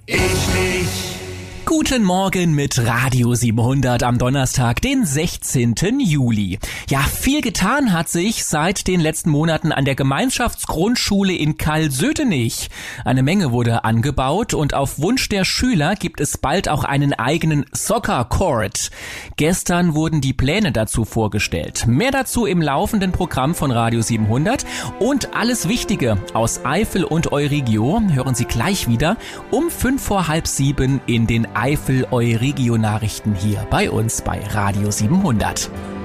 Ich nicht. Guten Morgen mit Radio 700 am Donnerstag, den 16. Juli. Ja, viel getan hat sich seit den letzten Monaten an der Gemeinschaftsgrundschule in Karlsödenich. Eine Menge wurde angebaut und auf Wunsch der Schüler gibt es bald auch einen eigenen Soccer Court. Gestern wurden die Pläne dazu vorgestellt. Mehr dazu im laufenden Programm von Radio 700 und alles Wichtige aus Eifel und Euregio hören Sie gleich wieder um 6:55 in den Eifel-Euregio-Nachrichten hier bei uns bei Radio 700.